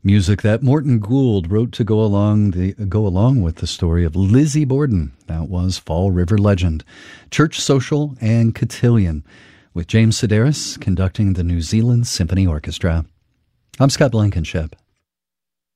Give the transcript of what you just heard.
Music that Morton Gould wrote to go along with the story of Lizzie Borden. That was Fall River Legend, Church Social, and Cotillion, with James Sedaris conducting the New Zealand Symphony Orchestra. I'm Scott Blankenship.